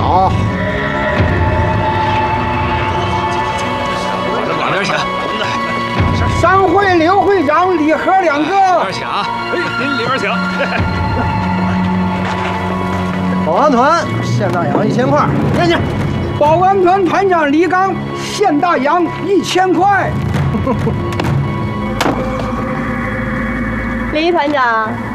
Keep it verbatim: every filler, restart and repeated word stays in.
好。 往边请。 商会刘会长礼盒两个。 里边请啊！哎，您里边请。 保安团现大洋一千块，念念。 保安团团长李刚现大洋一千块。 李团长。